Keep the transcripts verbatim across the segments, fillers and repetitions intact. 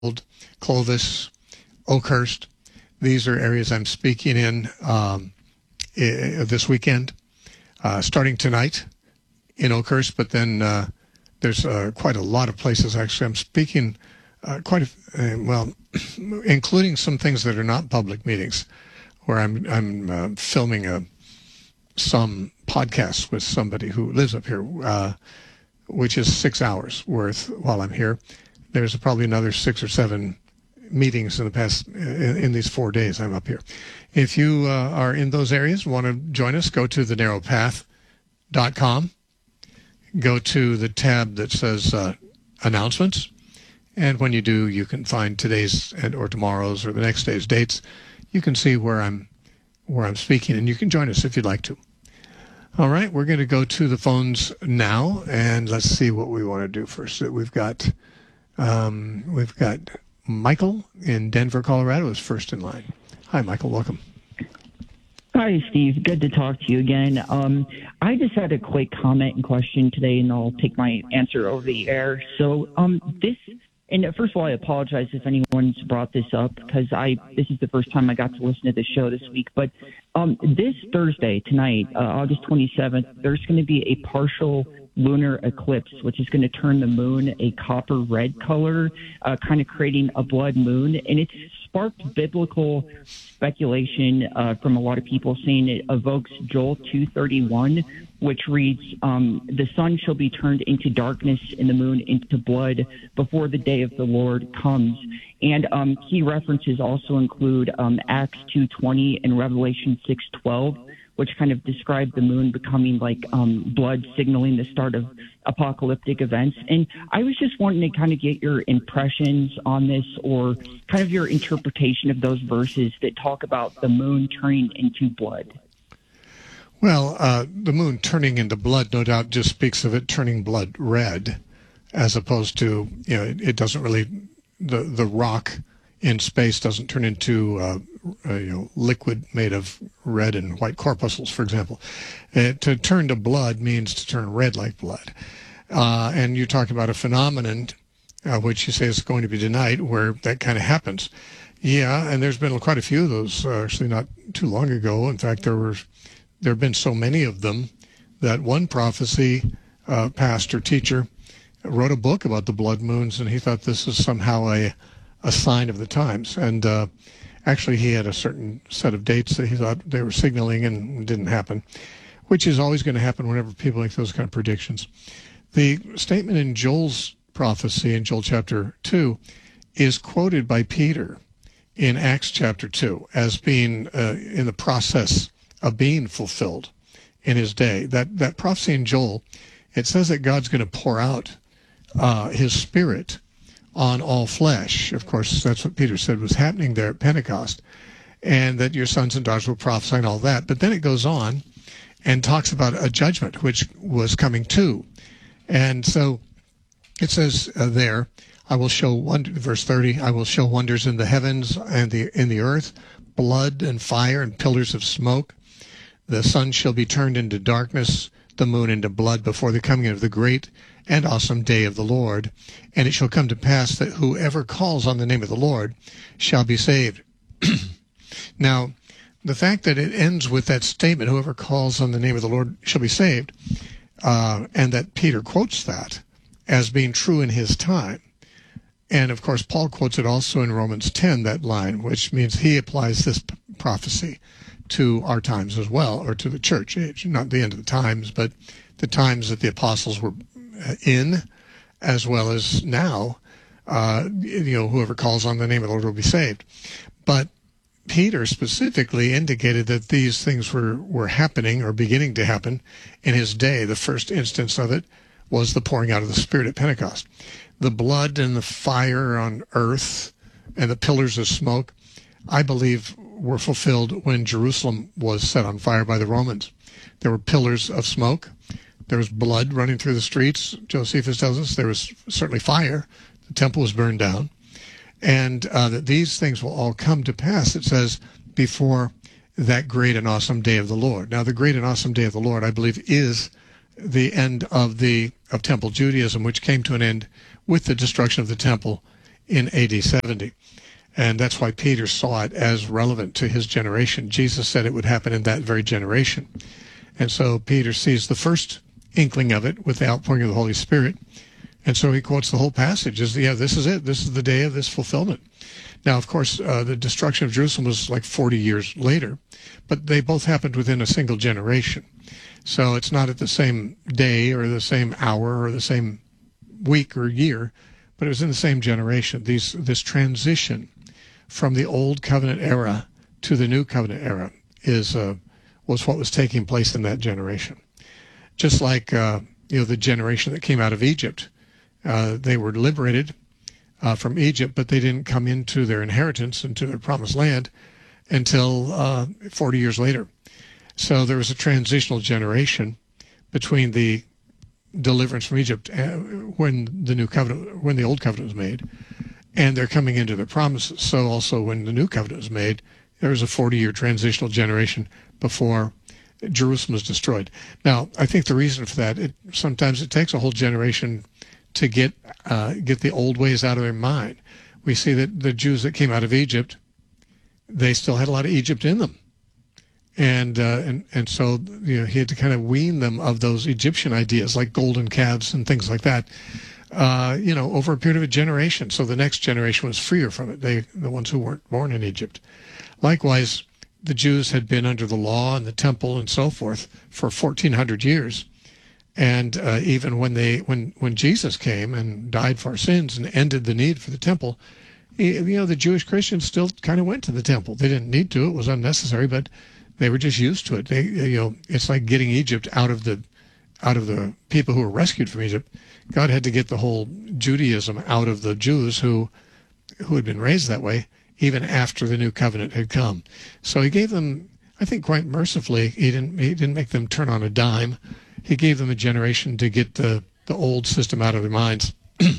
Clovis, Oakhurst. These are areas I'm speaking in um, I- this weekend, uh, starting tonight in Oakhurst, but then uh, there's uh, quite a lot of places. Actually, I'm speaking uh, quite a, uh, well, including some things that are not public meetings, where I'm I'm uh, filming a some podcast with somebody who lives up here, uh, which is six hours worth while I'm here. There's probably another six or seven meetings in the past in, in these four days I'm up here. If you uh, are in those areas, want to join us, go to the narrow path dot com. Go to the tab that says uh, announcements, and when you do, you can find today's and or tomorrow's or the next day's dates. You can see where I'm where I'm speaking, and you can join us if you'd like to. All right, we're going to go to the phones now, and let's see what we want to do first. We've got um, we've got Michael in Denver, Colorado, is first in line. Hi, Michael. Welcome. Hi, Steve. Good to talk to you again. Um, I just had a quick comment and question today, and I'll take my answer over the air. So um, this, and first of all, I apologize if anyone's brought this up, because I this is the first time I got to listen to the show this week. But um, this Thursday, tonight, uh, August twenty-seventh, there's going to be a partial lunar eclipse, which is going to turn the moon a copper red color, uh, kind of creating a blood moon. And it's sparked biblical speculation uh, from a lot of people, saying it evokes Joel two thirty-one, which reads, um, the sun shall be turned into darkness and the moon into blood before the day of the Lord comes. And um, key references also include um, Acts two twenty and Revelation six twelve, which kind of describe the moon becoming like um, blood, signaling the start of apocalyptic events. And I was just wanting to kind of get your impressions on this, or kind of your interpretation of those verses that talk about the moon turning into blood. Well, uh, the moon turning into blood, no doubt, just speaks of it turning blood red, as opposed to, you know, it, it doesn't really, the, the rock in space doesn't turn into uh, uh, you know, liquid made of red and white corpuscles, for example. Uh, to turn to blood means to turn red like blood. Uh, and you're talking about a phenomenon, uh, which you say is going to be tonight, where that kind of happens. Yeah, and there's been quite a few of those, uh, actually not too long ago. In fact, there were there have been so many of them that one prophecy uh, pastor, teacher, wrote a book about the blood moons, and he thought this was somehow a a sign of the times. And uh, actually, he had a certain set of dates that he thought they were signaling, and it didn't happen, which is always going to happen whenever people make those kind of predictions. The statement in Joel's prophecy in Joel chapter two is quoted by Peter in Acts chapter two as being uh, in the process of being fulfilled in his day. That, that prophecy in Joel, it says that God's going to pour out uh, his Spirit on all flesh. Of course, that's what Peter said was happening there at Pentecost, and that your sons and daughters will prophesy and all that. But then it goes on and talks about a judgment which was coming too. And so it says uh, there, I will show wonder, verse thirty, I will show wonders in the heavens and the in the earth, blood and fire and pillars of smoke. The sun shall be turned into darkness, the moon into blood before the coming of the great and awesome day of the Lord. And it shall come to pass that whoever calls on the name of the Lord shall be saved. Now, the fact that it ends with that statement, whoever calls on the name of the Lord shall be saved, uh, and that Peter quotes that as being true in his time. And, of course, Paul quotes it also in Romans ten, that line, which means he applies this p- prophecy to our times as well, or to the church age, not the end of the times, but the times that the apostles were in, as well as now. Uh, you know, whoever calls on the name of the Lord will be saved. But Peter specifically indicated that these things were, were happening or beginning to happen in his day. The first instance of it was the pouring out of the Spirit at Pentecost. The blood and the fire on earth and the pillars of smoke, I believe, were fulfilled when Jerusalem was set on fire by the Romans. There were pillars of smoke. There was blood running through the streets. Josephus tells us there was certainly fire. The temple was burned down. And uh, that these things will all come to pass, it says, before that great and awesome day of the Lord. Now, the great and awesome day of the Lord, I believe, is the end of the of Temple Judaism, which came to an end with the destruction of the temple in A D seventy. And that's why Peter saw it as relevant to his generation. Jesus said it would happen in that very generation. And so Peter sees the first inkling of it with the outpouring of the Holy Spirit. And so he quotes the whole passage as, yeah, this is it. This is the day of this fulfillment. Now, of course, uh, the destruction of Jerusalem was like forty years later, but they both happened within a single generation. So it's not at the same day or the same hour or the same week or year, but it was in the same generation. These, this transition from the old covenant era to the new covenant era is uh, was what was taking place in that generation. Just like uh, you know the generation that came out of Egypt, uh, they were liberated uh, from Egypt, but they didn't come into their inheritance, into their promised land, until uh, forty years later. So there was a transitional generation between the deliverance from Egypt uh, when the new covenant, when the old covenant was made, and they're coming into their promises. So also when the new covenant was made, there was a forty-year transitional generation before Jerusalem was destroyed. Now, I think the reason for that, it, sometimes it takes a whole generation to get uh, get the old ways out of their mind. We see that the Jews that came out of Egypt, they still had a lot of Egypt in them. And uh, and and so you know he had to kind of wean them of those Egyptian ideas like golden calves and things like that. Uh, you know, over a period of a generation, so the next generation was freer from it. They, the ones who weren't born in Egypt. Likewise, the Jews had been under the law and the temple and so forth for fourteen hundred years, and uh, even when they, when when Jesus came and died for our sins and ended the need for the temple, you know, the Jewish Christians still kind of went to the temple. They didn't need to; it was unnecessary, but they were just used to it. They, you know, it's like getting Egypt out of the out of the people who were rescued from Egypt. God had to get the whole Judaism out of the Jews who who had been raised that way, even after the new covenant had come. So he gave them, I think quite mercifully, he didn't he didn't make them turn on a dime. He gave them a generation to get the, the old system out of their minds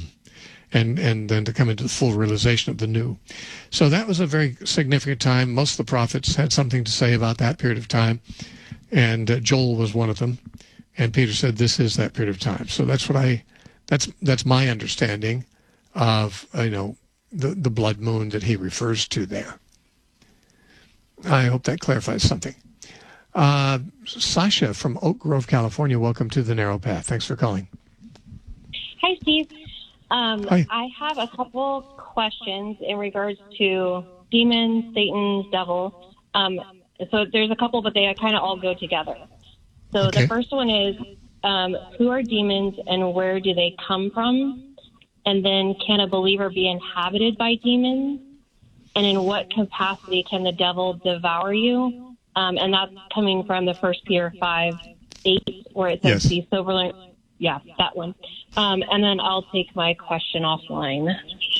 and, and then to come into the full realization of the new. So that was a very significant time. Most of the prophets had something to say about that period of time, and uh, Joel was one of them. And Peter said, this is that period of time. So that's what I, that's that's my understanding of, you know, the, the blood moon that he refers to there. I hope that clarifies something. Uh, Sasha from Oak Grove, California, welcome to The Narrow Path. Thanks for calling. Hi, Steve. Um, Hi. I have a couple questions in regards to demons, Satan, devil. Um, so there's a couple, but they kind of all go together. So Okay. the first one is, um, who are demons and where do they come from? And then, can a believer be inhabited by demons? And in what capacity can the devil devour you? Um, and that's coming from the First Peter five eight, where it says, Yes. be sober. Yeah, that one. Um, and then I'll take my question offline.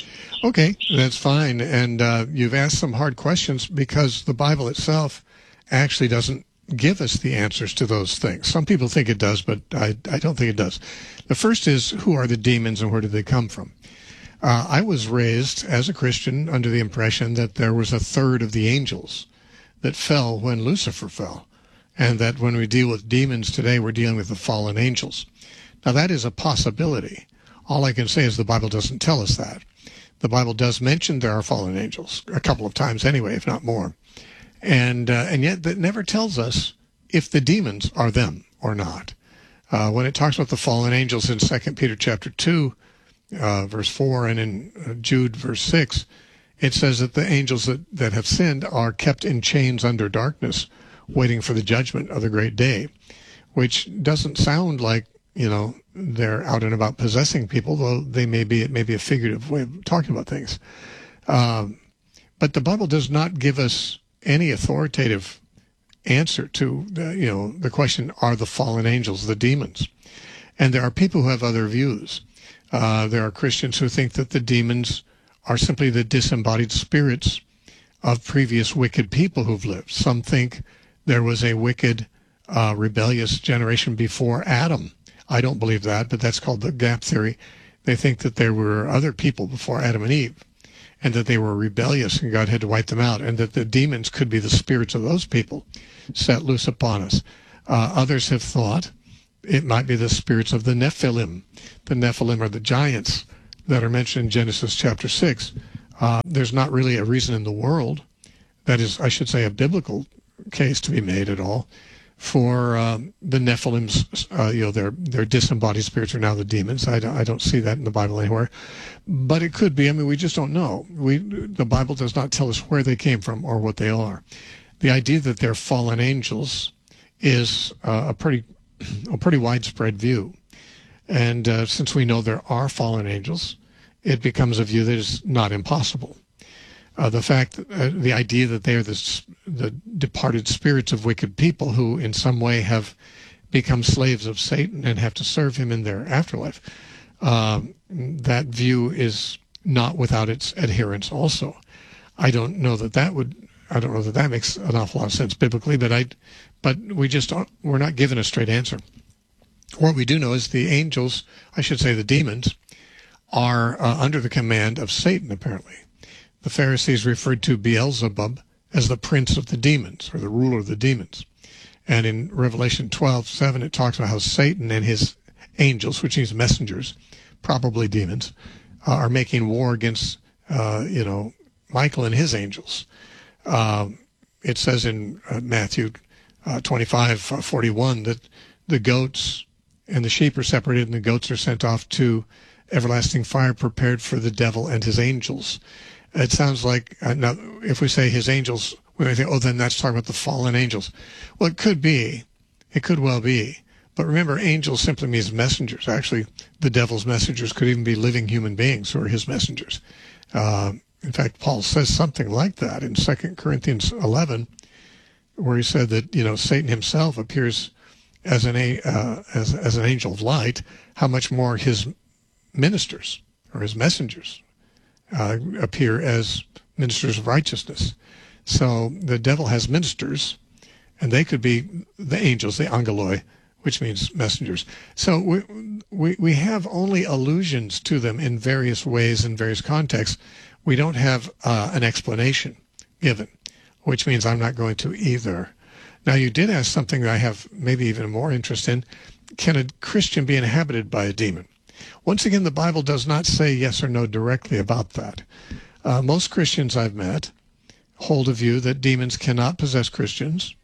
Okay, that's fine. And uh, you've asked some hard questions because the Bible itself actually doesn't give us the answers to those things. Some people think it does, but I, I don't think it does. The first is, who are the demons and where do they come from? Uh, I was raised as a Christian under the impression that there was a third of the angels that fell when Lucifer fell, and that when we deal with demons today, we're dealing with the fallen angels. Now, that is a possibility. All I can say is the Bible doesn't tell us that. The Bible does mention there are fallen angels, a couple of times anyway, if not more. And uh, and yet that never tells us if the demons are them or not. Uh, when it talks about the fallen angels in Second Peter chapter two, uh, verse four, and in uh, Jude verse six, it says that the angels that, that have sinned are kept in chains under darkness, waiting for the judgment of the great day, which doesn't sound like, you know, they're out and about possessing people, though they may be, it may be a figurative way of talking about things. Um, but the Bible does not give us any authoritative answer to the, you know, the question, are the fallen angels the demons? And there are people who have other views. Uh, there are Christians who think that the demons are simply the disembodied spirits of previous wicked people who've lived. Some think there was a wicked, uh, rebellious generation before Adam. I don't believe that, but that's called the gap theory. They think that there were other people before Adam and Eve, and that they were rebellious and God had to wipe them out, and that the demons could be the spirits of those people set loose upon us. Uh, others have thought it might be the spirits of the Nephilim. The Nephilim are the giants that are mentioned in Genesis chapter six, uh, there's not really a reason in the world, that is, I should say, a biblical case to be made at all, for um, the Nephilim's, uh, you know, their their disembodied spirits are now the demons. I don't, I don't see that in the Bible anywhere, but it could be. I mean, we just don't know. We the Bible does not tell us where they came from or what they are. The idea that they're fallen angels is uh, a pretty a pretty widespread view, and uh, since we know there are fallen angels, it becomes a view that is not impossible. Uh, the fact, uh, the idea that they are the, the departed spirits of wicked people who in some way have become slaves of Satan and have to serve him in their afterlife, uh, that view is not without its adherents also. I don't know that that would, I don't know that that makes an awful lot of sense biblically, but I, but we just don't, we're not given a straight answer. What we do know is the angels, I should say the demons, are uh, under the command of Satan, apparently. The Pharisees referred to Beelzebub as the prince of the demons, or the ruler of the demons. And in Revelation twelve seven, it talks about how Satan and his angels, which means messengers, probably demons, uh, are making war against, uh, you know, Michael and his angels. Uh, it says in uh, Matthew uh, twenty-five forty-one that the goats and the sheep are separated and the goats are sent off to everlasting fire prepared for the devil and his angels. It sounds like, uh, now, if we say his angels, we may think, oh, then that's talking about the fallen angels. Well, it could be. It could well be. But remember, angels simply means messengers. Actually, the devil's messengers could even be living human beings who are his messengers. Uh, in fact, Paul says something like that in Second Corinthians eleven, where he said that, you know, Satan himself appears as an, uh, as, as an angel of light. How much more his ministers or his messengers Uh, appear as ministers of righteousness. So the devil has ministers, and they could be the angels, the angeloi, which means messengers. So we, we, we have only allusions to them in various ways, in various contexts. We don't have uh, an explanation given, which means I'm not going to either. Now, you did ask something that I have maybe even more interest in. Can a Christian be inhabited by a demon? Once again, the Bible does not say yes or no directly about that. Uh, most Christians I've met hold a view that demons cannot possess Christians,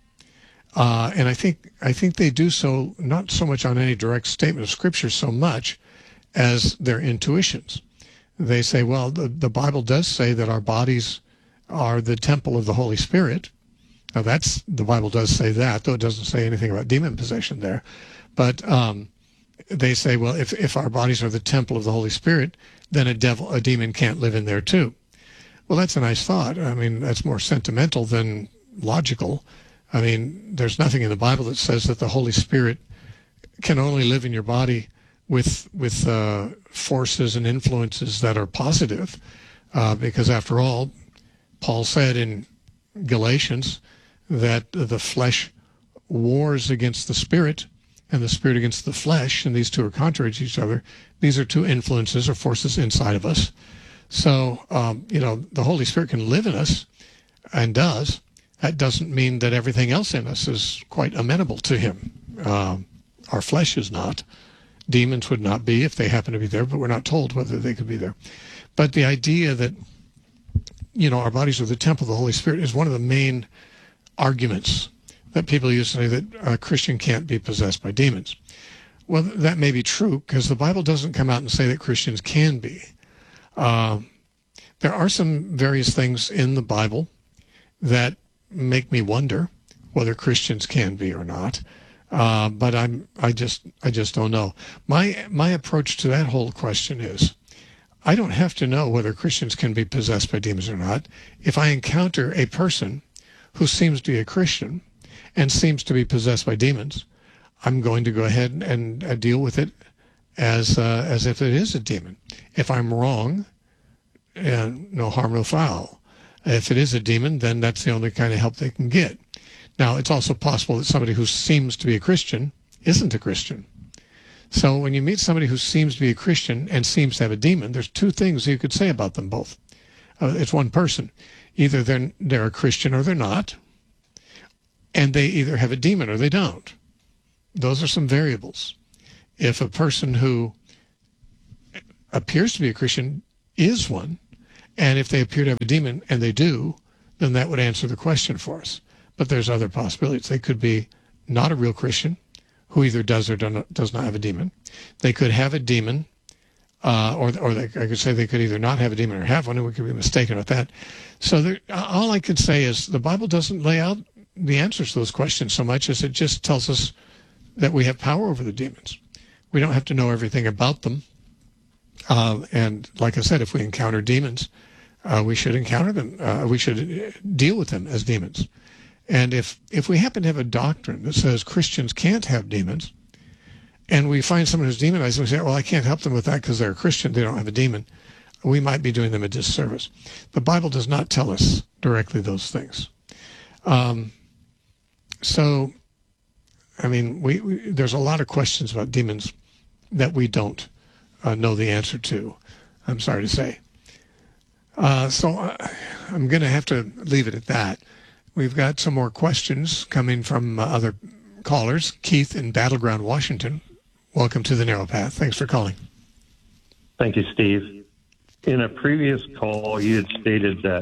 uh, and I think I think they do so not so much on any direct statement of Scripture so much as their intuitions. They say, well, the, the Bible does say that our bodies are the temple of the Holy Spirit. Now, that's the Bible does say that, though it doesn't say anything about demon possession there. But um, they say, well, if, if our bodies are the temple of the Holy Spirit, then a devil, a demon can't live in there too. Well, that's a nice thought. I mean, that's more sentimental than logical. I mean, there's nothing in the Bible that says that the Holy Spirit can only live in your body with with uh, forces and influences that are positive, uh, because after all, Paul said in Galatians that the flesh wars against the spirit and the spirit against the flesh, and these two are contrary to each other. These are two influences or forces inside of us. So, um, you know, the Holy Spirit can live in us and does. That doesn't mean that everything else in us is quite amenable to him. Uh, our flesh is not. Demons would not be if they happen to be there, but we're not told whether they could be there. But the idea that, you know, our bodies are the temple of the Holy Spirit is one of the main arguments that people use to say that a Christian can't be possessed by demons. Well, that may be true because the Bible doesn't come out and say that Christians can be. Uh, there are some various things in the Bible that make me wonder whether Christians can be or not. Uh, but I'm, I just, I just don't know. My, my approach to that whole question is, I don't have to know whether Christians can be possessed by demons or not. If I encounter a person who seems to be a Christian and seems to be possessed by demons, I'm going to go ahead and, and uh, deal with it as uh, as if it is a demon. If I'm wrong, uh, no harm, no foul. If it is a demon, then that's the only kind of help they can get. Now, it's also possible that somebody who seems to be a Christian isn't a Christian. So when you meet somebody who seems to be a Christian and seems to have a demon, there's two things you could say about them both. Uh, it's one person. Either they're, they're a Christian or they're not, and they either have a demon or they don't. Those are some variables. If a person who appears to be a Christian is one, and if they appear to have a demon, and they do, then that would answer the question for us. But there's other possibilities. They could be not a real Christian who either does or does not have a demon. They could have a demon, uh, or or they, I could say they could either not have a demon or have one, and we could be mistaken with that. So there, all I could say is the Bible doesn't lay out the answers to those questions so much as it just tells us that we have power over the demons. We don't have to know everything about them. Uh, and like I said, if we encounter demons, uh, we should encounter them. Uh, we should deal with them as demons. And if, if we happen to have a doctrine that says Christians can't have demons, and we find someone who's demonized, and we say, well, I can't help them with that because they're a Christian, they don't have a demon, we might be doing them a disservice. The Bible does not tell us directly those things. Um, so, I mean, we, we there's a lot of questions about demons that we don't uh, know the answer to, I'm sorry to say. Uh, so uh, I'm going to have to leave it at that. We've got some more questions coming from uh, other callers. Keith in Battleground, Washington. Welcome to the Narrow Path. Thanks for calling. Thank you, Steve. In a previous call, you had stated that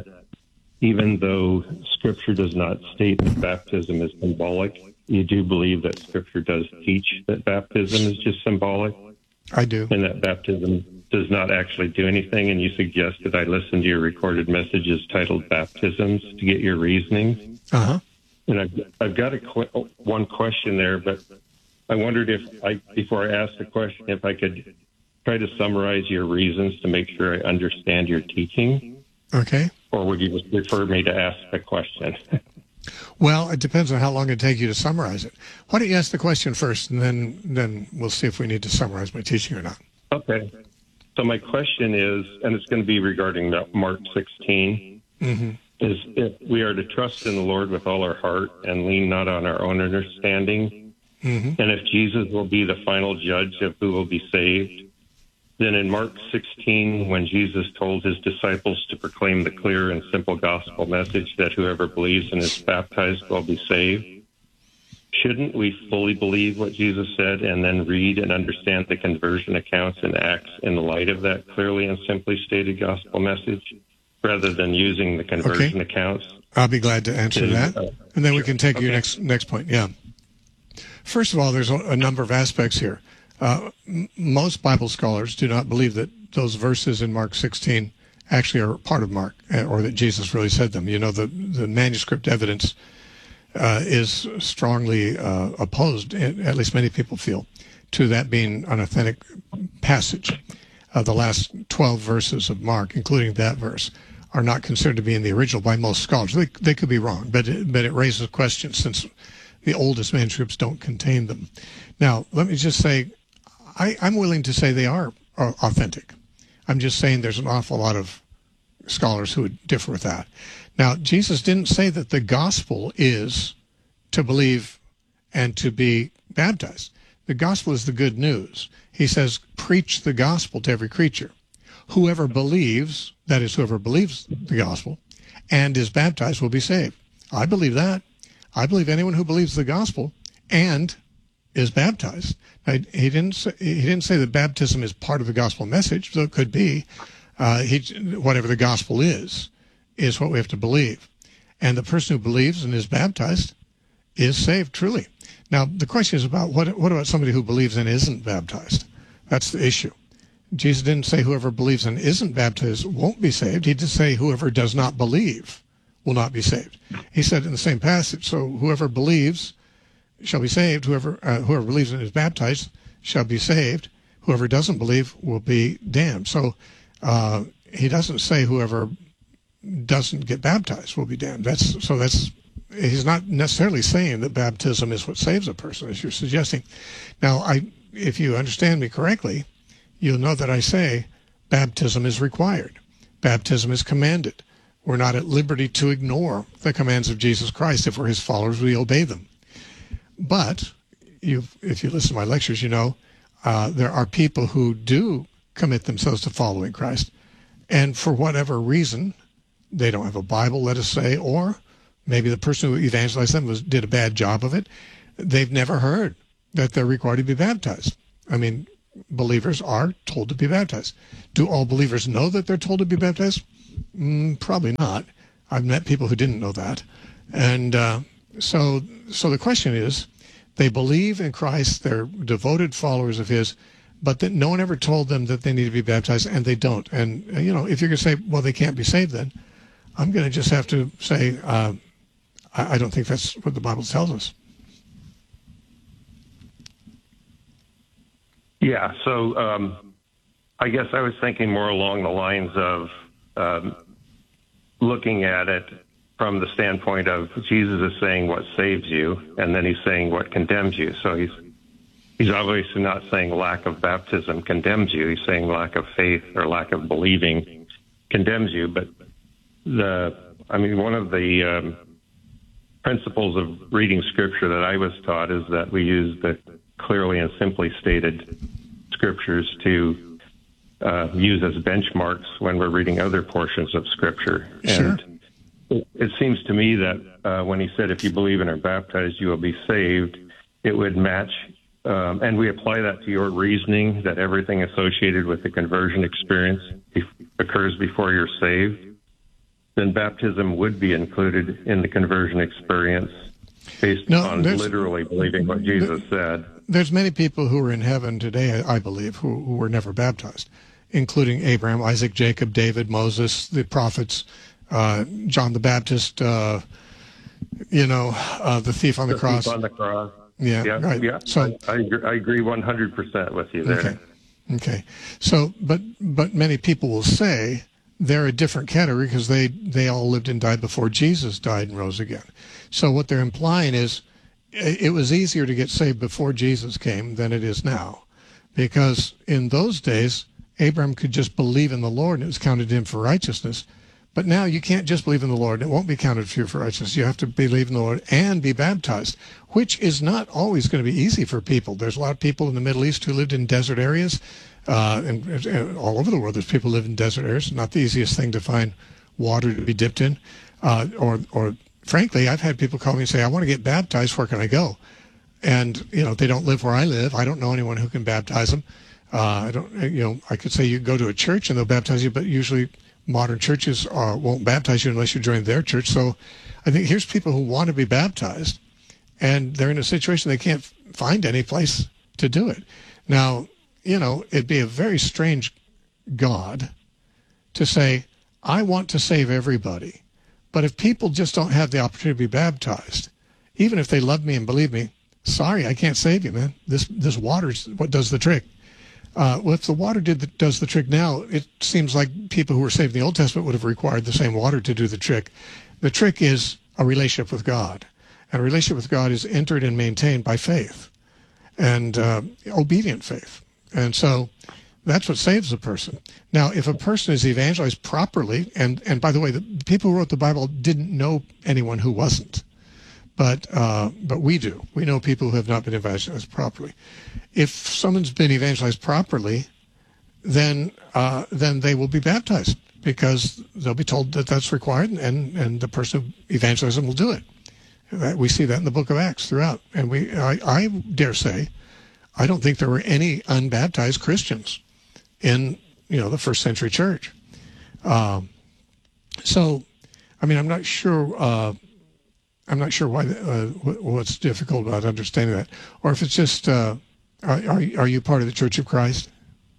even though Scripture does not state that baptism is symbolic, you do believe that Scripture does teach that baptism is just symbolic? I do. And that baptism does not actually do anything, and you suggested I listen to your recorded messages titled Baptisms to get your reasoning. Uh-huh. And I've, I've got a qu- one question there, but I wondered if I, before I asked the question, if I could try to summarize your reasons to make sure I understand your teaching. Okay. Or would you just prefer me to ask the question? Well, it depends on how long it takes you to summarize it. Why don't you ask the question first, and then then we'll see if we need to summarize my teaching or not. Okay. So my question is, and it's going to be regarding Mark sixteen, mm-hmm. is if we are to trust in the Lord with all our heart and lean not on our own understanding, mm-hmm. and if Jesus will be the final judge of who will be saved, then in Mark sixteen, when Jesus told his disciples to proclaim the clear and simple gospel message that whoever believes and is baptized will be saved, shouldn't we fully believe what Jesus said and then read and understand the conversion accounts and Acts in the light of that clearly and simply stated gospel message, rather than using the conversion okay. accounts? I'll be glad to answer to, that. Uh, and then sure. we can take okay. your next next point. Yeah. First of all, there's a, a number of aspects here. Uh, m- most Bible scholars do not believe that those verses in Mark sixteen actually are part of Mark, or that Jesus really said them. You know, the, the manuscript evidence uh, is strongly uh, opposed, at least many people feel, to that being an authentic passage. Uh, the last twelve verses of Mark, including that verse, are not considered to be in the original by most scholars. They, they could be wrong, but it, but it raises questions since the oldest manuscripts don't contain them. Now, let me just say, I, I'm willing to say they are uh, authentic. I'm just saying there's an awful lot of scholars who would differ with that. Now, Jesus didn't say that the gospel is to believe and to be baptized. The gospel is the good news. He says, preach the gospel to every creature. Whoever believes, that is, whoever believes the gospel and is baptized will be saved. I believe that. I believe anyone who believes the gospel and is baptized. Now, he didn't say, he didn't say that baptism is part of the gospel message, so it could be. Uh, he, whatever the gospel is, is what we have to believe. And the person who believes and is baptized is saved, truly. Now, the question is about what, what about somebody who believes and isn't baptized? That's the issue. Jesus didn't say whoever believes and isn't baptized won't be saved. He did say whoever does not believe will not be saved. He said in the same passage, so whoever believes shall be saved. Whoever uh, whoever believes and is baptized shall be saved. Whoever doesn't believe will be damned. So uh, he doesn't say whoever doesn't get baptized will be damned. That's so that's he's not necessarily saying that baptism is what saves a person, as you're suggesting. Now, I if you understand me correctly, you'll know that I say baptism is required. Baptism is commanded. We're not at liberty to ignore the commands of Jesus Christ. If we're his followers, we obey them. But you, if you listen to my lectures, you know uh, there are people who do commit themselves to following Christ, and for whatever reason, they don't have a Bible, let us say, or maybe the person who evangelized them was, did a bad job of it. They've never heard that they're required to be baptized. I mean, believers are told to be baptized. Do all believers know that they're told to be baptized? Mm, probably not. I've met people who didn't know that. And uh, so, so the question is, they believe in Christ, they're devoted followers of his, but that no one ever told them that they need to be baptized, and they don't. And, you know, if you're going to say, well, they can't be saved then, I'm going to just have to say, uh, I, I don't think that's what the Bible tells us. Yeah, so um, I guess I was thinking more along the lines of um, looking at it from the standpoint of Jesus is saying what saves you, and then he's saying what condemns you. So he's he's obviously not saying lack of baptism condemns you. He's saying lack of faith or lack of believing condemns you. But the, I mean, one of the um, principles of reading Scripture that I was taught is that we use the clearly and simply stated Scriptures to uh, use as benchmarks when we're reading other portions of Scripture. Sure. And it, it seems to me that uh, when he said, if you believe and are baptized, you will be saved, it would match. Um, and we apply that to your reasoning that everything associated with the conversion experience be- occurs before you're saved, then baptism would be included in the conversion experience based No, on there's- literally believing what Jesus said. There's many people who are in heaven today, I believe, who, who were never baptized, including Abraham, Isaac, Jacob, David, Moses, the prophets, uh, John the Baptist, uh, you know, uh, the thief on the, The cross. thief on the cross. Yeah, Yeah, right. yeah. So, I, I, agree, I agree one hundred percent with you there. okay, okay. So, but but many people will say they're a different category because they they all lived and died before Jesus died and rose again. So what they're implying is it was easier to get saved before Jesus came than it is now, because in those days Abraham could just believe in the Lord and it was counted to him for righteousness. But now you can't just believe in the Lord and it won't be counted for you for righteousness. You have to believe in the Lord and be baptized, which is not always going to be easy for people. There's a lot of people in the Middle East who lived in desert areas, uh, and, and all over the world there's people who live in desert areas. It's not the easiest thing to find water to be dipped in, uh, or or frankly, I've had people call me and say, I want to get baptized, where can I go? And, you know, they don't live where I live. I don't know anyone who can baptize them. Uh, I don't, you know, I could say you go to a church and they'll baptize you, but usually modern churches uh, won't baptize you unless you join their church. So I think here's people who want to be baptized, and they're in a situation they can't find any place to do it. Now, you know, it'd be a very strange God to say, I want to save everybody. But if people just don't have the opportunity to be baptized, even if they love me and believe me, sorry, I can't save you, man. This this water's what does the trick. Uh, well, if the water did the, does the trick now, it seems like people who were saved in the Old Testament would have required the same water to do the trick. The trick is a relationship with God. And a relationship with God is entered and maintained by faith and uh, obedient faith. And so that's what saves a person. Now, if a person is evangelized properly, and, and by the way, the people who wrote the Bible didn't know anyone who wasn't. But uh, but we do. We know people who have not been evangelized properly. If someone's been evangelized properly, then uh, then they will be baptized because they'll be told that that's required, and, and the person who evangelizes them will do it. That, we see that in the book of Acts throughout. And we I, I dare say, I don't think there were any unbaptized Christians in you know the first century church. Um, so, I mean, I'm not sure. Uh, I'm not sure why uh, what's difficult about understanding that, or if it's just uh, are, are are you part of the Church of Christ?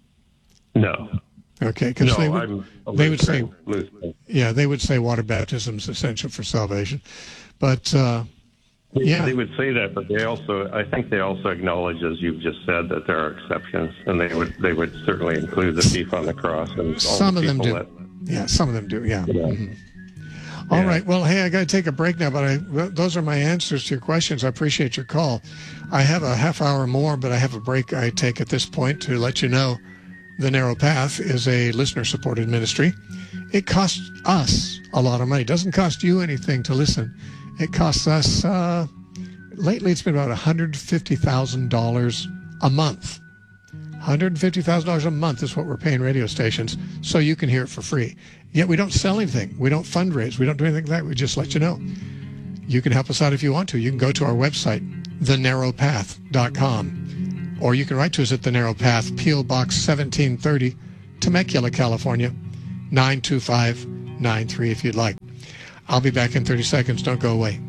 No. Okay, because no, they would I'm a they would say Lutheran. Lutheran. yeah they would say water baptism is essential for salvation, but uh, yeah They would say that, but they also I think they also acknowledge, as you've just said, that there are exceptions, and they would they would certainly include the thief on the cross and all some the of them do. people that, Yeah, some of them do. Yeah. Yeah. Mhm. All Yeah. right. Well, hey, I got to take a break now, but I, those are my answers to your questions. I appreciate your call. I have a half hour more, but I have a break I take at this point to let you know The Narrow Path is a listener-supported ministry. It costs us a lot of money. It doesn't cost you anything to listen. It costs us, uh, lately it's been about one hundred fifty thousand dollars a month. one hundred fifty thousand dollars a month is what we're paying radio stations so you can hear it for free. Yet we don't sell anything. We don't fundraise. We don't do anything like that. We just let you know. You can help us out if you want to. You can go to our website, the narrow path dot com. Or you can write to us at The Narrow Path, P O. Box seventeen thirty, Temecula, California, nine two five nine three if you'd like. I'll be back in thirty seconds. Don't go away.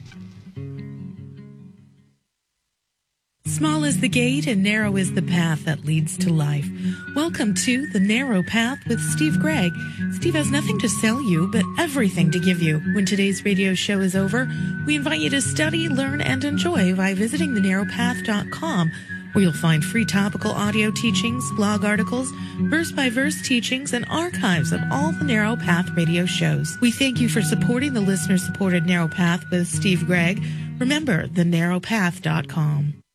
Small is the gate and narrow is the path that leads to life. Welcome to The Narrow Path with Steve Gregg. Steve has nothing to sell you, but everything to give you. When today's radio show is over, we invite you to study, learn, and enjoy by visiting the narrow path dot com, where you'll find free topical audio teachings, blog articles, verse-by-verse teachings, and archives of all the Narrow Path radio shows. We thank you for supporting the listener-supported Narrow Path with Steve Gregg. Remember, the narrow path dot com.